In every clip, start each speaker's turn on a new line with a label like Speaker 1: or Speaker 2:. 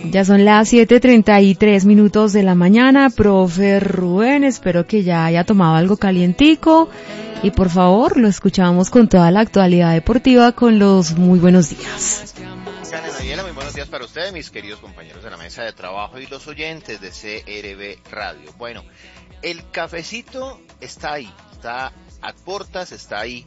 Speaker 1: Ya son las 7:33 de la mañana, profe Rubén, espero que ya haya tomado algo calientico y por favor lo escuchamos con toda la actualidad deportiva con los muy buenos días.
Speaker 2: Daniela, muy buenos días para ustedes, mis queridos compañeros de la mesa de trabajo y los oyentes de CRB Radio. Bueno, el cafecito está ahí, está a puertas, está ahí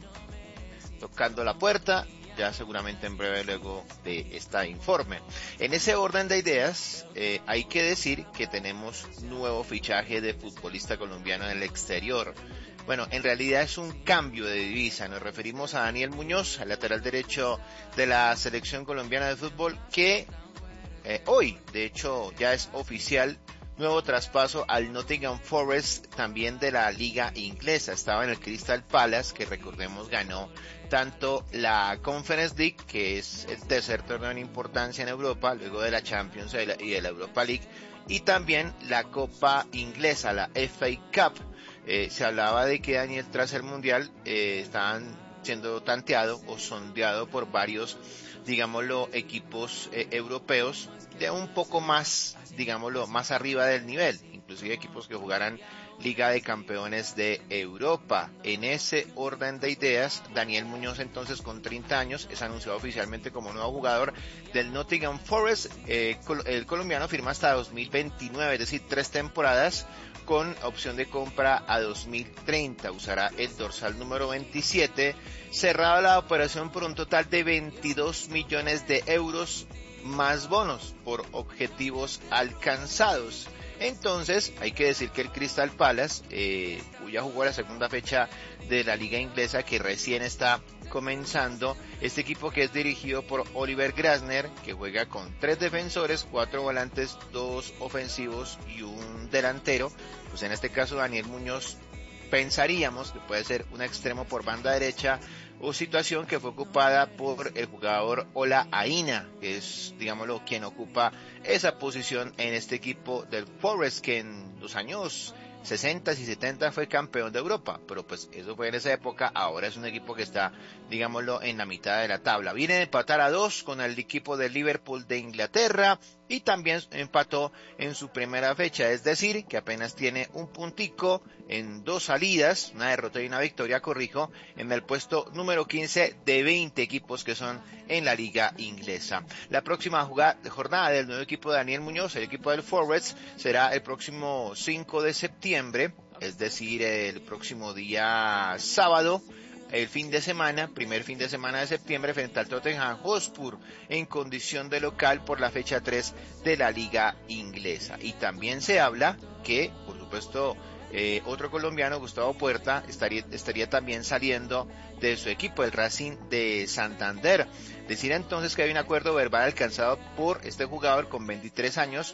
Speaker 2: tocando la puerta. Ya seguramente en breve luego de este informe. En ese orden de ideas, hay que decir que tenemos nuevo fichaje de futbolista colombiano en el exterior. Bueno, en realidad es un cambio de divisa. Nos referimos a Daniel Muñoz, al lateral derecho de la selección colombiana de fútbol, que hoy, de hecho, ya es oficial. Nuevo traspaso al Nottingham Forest, también de la liga inglesa. Estaba en el Crystal Palace, que recordemos ganó tanto la Conference League, que es el tercer torneo en importancia en Europa, luego de la Champions y de la Europa League, y también la Copa Inglesa, la FA Cup. Se hablaba de que Daniel, tras el Mundial, estaban siendo tanteado o sondeado por varios, digámoslo, equipos europeos de un poco más, digámoslo, más arriba del nivel, inclusive equipos que jugaran Liga de Campeones de Europa. En ese orden de ideas, Daniel Muñoz, entonces con 30 años, es anunciado oficialmente como nuevo jugador del Nottingham Forest. El colombiano firma hasta 2029, es decir, 3 temporadas con opción de compra a 2030. Usará el dorsal número 27. Cerrada la operación por un total de 22 millones de euros más bonos por objetivos alcanzados. Entonces, hay que decir que el Crystal Palace, ya jugó la segunda fecha de la liga inglesa, que recién está comenzando. Este equipo, que es dirigido por Oliver Glasner, que juega con 3 defensores, 4 volantes, 2 ofensivos y un delantero. Pues en este caso Daniel Muñoz pensaríamos que puede ser un extremo por banda derecha, o situación que fue ocupada por el jugador Ola Aina, que es, digámoslo, quien ocupa esa posición en este equipo del Forest, que en los años 60 y 70 fue campeón de Europa, pero pues eso fue en esa época. Ahora es un equipo que está, digámoslo, en la mitad de la tabla. Viene de empatar a 2 con el equipo de Liverpool de Inglaterra, y también empató en su primera fecha, es decir, que apenas tiene un puntico en 2 salidas, una derrota y una victoria, corrijo, en el puesto número 15 de 20 equipos que son en la liga inglesa. La próxima jornada del nuevo equipo de Daniel Muñoz, el equipo del Forest, será el próximo 5 de septiembre, es decir, el próximo día sábado, el fin de semana, primer fin de semana de septiembre, frente al Tottenham Hotspur, en condición de local por la fecha 3 de la liga inglesa. Y también se habla que, por supuesto, otro colombiano, Gustavo Puerta, estaría también saliendo de su equipo, el Racing de Santander. Decir entonces que hay un acuerdo verbal alcanzado por este jugador con 23 años,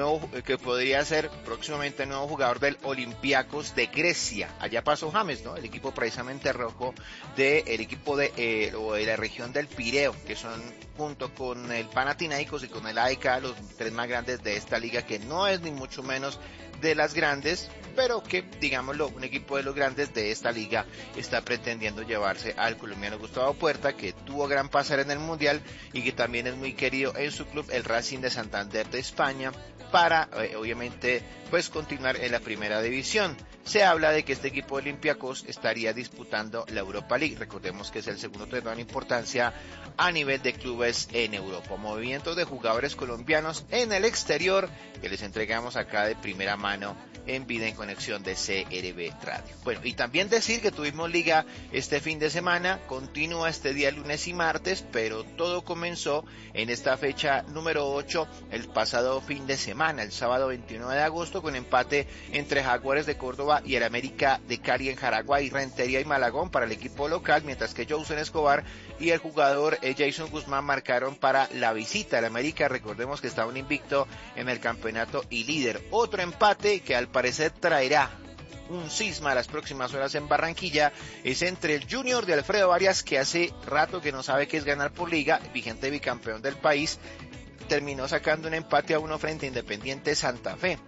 Speaker 2: que podría ser próximamente nuevo jugador del Olympiacos de Grecia. Allá pasó James, ¿no? El equipo precisamente rojo del equipo de la región del Pireo, que son, junto con el Panathinaikos y con el AEK, los 3 más grandes de esta liga, que no es ni mucho menos de las grandes, pero que, digámoslo, un equipo de los grandes de esta liga está pretendiendo llevarse al colombiano Gustavo Puerta, que tuvo gran pasar en el Mundial y que también es muy querido en su club, el Racing de Santander de España, para obviamente pues continuar en la primera división. Se habla de que este equipo de Olympiacos estaría disputando la Europa League. Recordemos que es el segundo torneo en importancia a nivel de clubes en Europa. Movimientos de jugadores colombianos en el exterior que les entregamos acá de primera mano en Vida en Conexión de CRB Radio. Bueno, y también decir que tuvimos liga este fin de semana, continúa este día lunes y martes, pero todo comenzó en esta fecha número 8 el pasado fin de semana, el sábado 29 de agosto, con empate entre Jaguares de Córdoba y el América de Cali en Jaragua, y Rentería y Malagón para el equipo local, mientras que Jauson Escobar y el jugador Jason Guzmán marcaron para la visita. El América, recordemos que está un invicto en el campeonato y líder. Otro empate que al parecer traerá un cisma a las próximas horas en Barranquilla es entre el Junior de Alfredo Arias, que hace rato que no sabe qué es ganar por liga, vigente bicampeón del país, terminó sacando un empate a 1 frente a Independiente Santa Fe.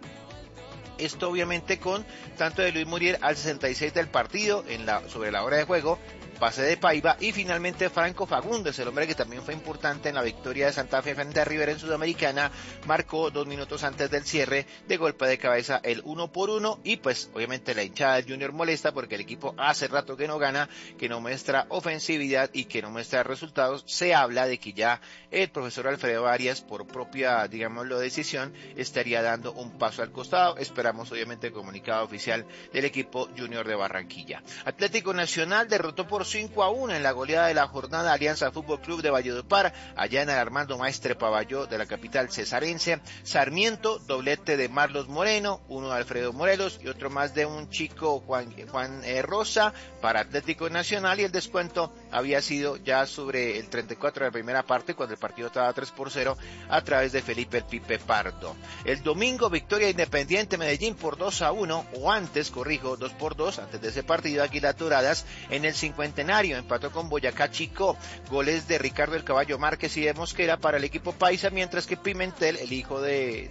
Speaker 2: Esto obviamente con tanto de Luis Muriel al 66 del partido sobre la hora de juego, pase de Paiva, y finalmente Franco Fagundes, el hombre que también fue importante en la victoria de Santa Fe frente a River en Sudamericana, marcó 2 minutos antes del cierre de golpe de cabeza el 1-1, y pues obviamente la hinchada del Junior molesta porque el equipo hace rato que no gana, que no muestra ofensividad y que no muestra resultados. Se habla de que ya el profesor Alfredo Arias, por propia, digámoslo, decisión, estaría dando un paso al costado. Esperamos obviamente el comunicado oficial del equipo Junior de Barranquilla. Atlético Nacional derrotó por 5-1 en la goleada de la jornada Alianza Fútbol Club de Valledupar, allá en el Armando Maestre Pavalló de la capital cesarense. Sarmiento, doblete de Marlos Moreno, uno de Alfredo Morelos y otro más de un chico Juan Rosa para Atlético Nacional, y el descuento había sido ya sobre el 34 de la primera parte, cuando el partido estaba 3-0 a través de Felipe el Pipe Pardo. El domingo, victoria Independiente Medellín por 2-1, o antes, corrijo, 2-2, antes de ese partido, Águilas Doradas en el Cincuentenario empató con Boyacá Chico, goles de Ricardo el Caballo Márquez y de Mosquera para el equipo paisa, mientras que Pimentel, el hijo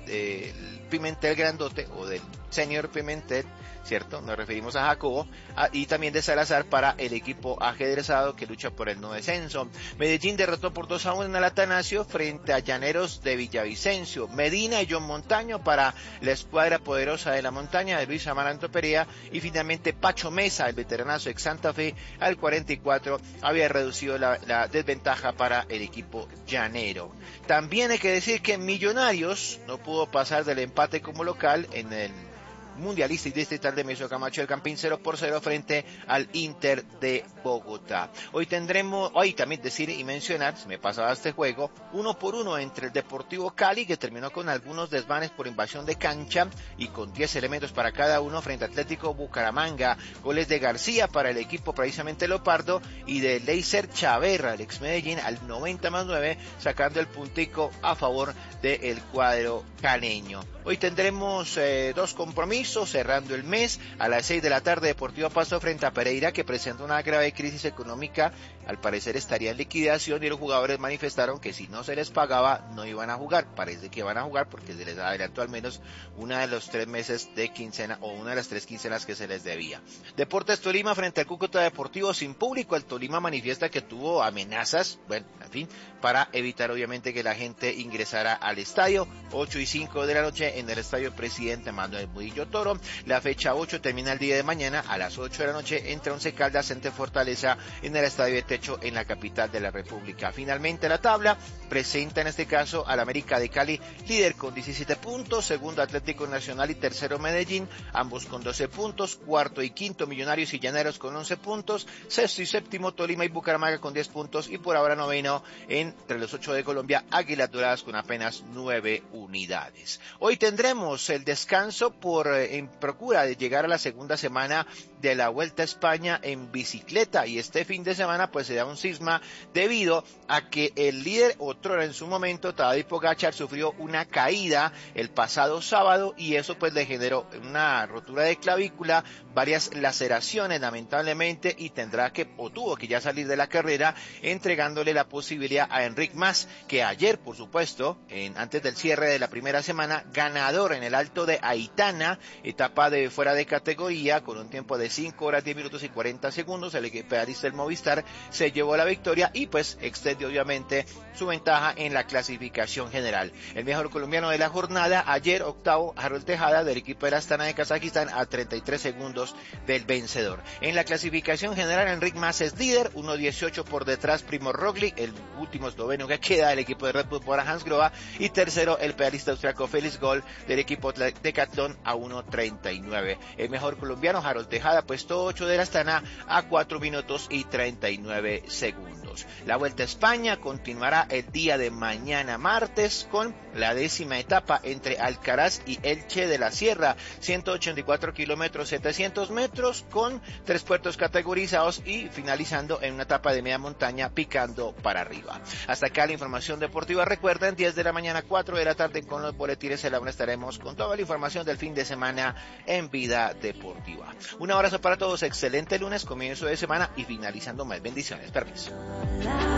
Speaker 2: de Pimentel Grandote, o del señor Pimentel, ¿cierto? Nos referimos a Jacobo, y también de Salazar para el equipo ajedrezado que lucha por el no descenso. Medellín derrotó por 2-1 en el Atanasio frente a Llaneros de Villavicencio. Medina y John Montaño para la escuadra poderosa de la montaña de Luis Amaranto Perea, y finalmente Pacho Mesa, el veteranazo ex Santa Fe, al 44 había reducido la desventaja para el equipo llanero. También hay que decir que Millonarios no pudo pasar del empate como local en el Mundialista y Distrital de Meso Camacho del Campín 0-0 frente al Inter de Bogotá. Hoy también decir y mencionar, se me pasaba este juego, 1-1 entre el Deportivo Cali, que terminó con algunos desmanes por invasión de cancha y con 10 elementos para cada uno, frente a Atlético Bucaramanga, goles de García para el equipo precisamente Leopardo y de Leiser Chaverra, el ex Medellín, al 90+9, sacando el puntico a favor del cuadro caleño. Hoy tendremos 2 compromisos cerrando el mes. A las 6 de la tarde, Deportivo Pasto frente a Pereira, que presenta una grave crisis económica. Al parecer estaría en liquidación, y los jugadores manifestaron que si no se les pagaba no iban a jugar. Parece que van a jugar porque se les adelantó al menos una de los 3 meses de quincena, o una de las 3 quincenas que se les debía. Deportes Tolima frente al Cúcuta Deportivo sin público. El Tolima manifiesta que tuvo amenazas, para evitar obviamente que la gente ingresara al estadio. 8:05 de la noche en el estadio Presidente Manuel Murillo Toro. La fecha 8 termina el día de mañana a las 8 de la noche entre Once Caldas ante Fortaleza en el estadio de Techo en la capital de la República. Finalmente la tabla presenta en este caso al América de Cali, líder con 17 puntos, segundo Atlético Nacional y tercero Medellín, ambos con 12 puntos, cuarto y quinto Millonarios y Llaneros con 11 puntos, sexto y séptimo Tolima y Bucaramanga con 10 puntos, y por ahora noveno entre los 8 de Colombia, Águilas Doradas con apenas 9 unidades. Hoy tendremos el descanso en procura de llegar a la segunda semana de la Vuelta a España en bicicleta, y este fin de semana pues se da un cisma debido a que el líder otrora en su momento, Tadej Pogačar, sufrió una caída el pasado sábado, y eso pues le generó una rotura de clavícula, varias laceraciones lamentablemente, y tuvo que ya salir de la carrera, entregándole la posibilidad a Enric Mas, que ayer por supuesto, antes del cierre de la primera semana, ganador en el Alto de Aitana, etapa de fuera de categoría, con un tiempo de 5 horas 10 minutos y 40 segundos, el pedalista del Movistar se llevó la victoria y pues extendió obviamente su ventaja en la clasificación general. El mejor colombiano de la jornada, ayer octavo, Harold Tejada del equipo de la Astana de Kazajistán, a 33 segundos del vencedor. En la clasificación general, Enric Mas es líder, 1:18 por detrás Primož Roglič, el último esloveno que queda del equipo de Red Bull por Hansgrohe, y tercero el pedalista austriaco Felix Gall del equipo Decathlon a 1:39. El mejor colombiano, Harold Tejada, puesto 8 de la Astana, a 4 minutos y 39 segundos. La Vuelta a España continuará el día de mañana martes con la 10ª etapa entre Alcaraz y Elche de la Sierra, 184 kilómetros 700 metros con 3 puertos categorizados, y finalizando en una etapa de media montaña picando para arriba. Hasta acá la información deportiva. Recuerden, 10 de la mañana, 4 de la tarde con los boletines de la una estaremos con toda la información del fin de semana en Vida Deportiva. Un abrazo para todos, excelente lunes, comienzo de semana y finalizando más. Bendiciones, permiso.